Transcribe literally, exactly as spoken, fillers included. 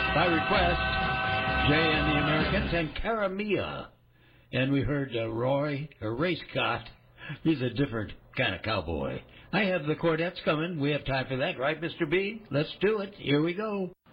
by request, Jay and the Americans and Caramia. And we heard uh, Roy, a race cot. He's a different kind of cowboy. I have the Cordettes coming. We have time for that, right, Mister B? Let's do it. Here we go.